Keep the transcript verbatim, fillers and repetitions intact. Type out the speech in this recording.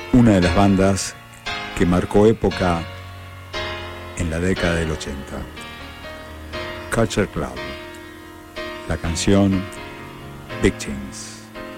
una de las bandas que marcó época en la década del ochenta. Culture Club. La canción Big Things.